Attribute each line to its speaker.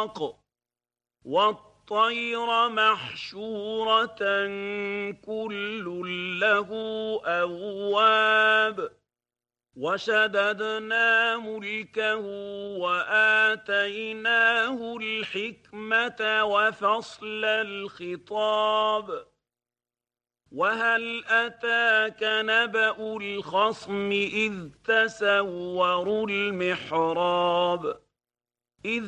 Speaker 1: بالحق والطير محشورة كل له أواب وشددنا ملكه وآتيناه الحكمة وفصل الخطاب وهل أتاك نبأ الخصم إذ تسوروا المحراب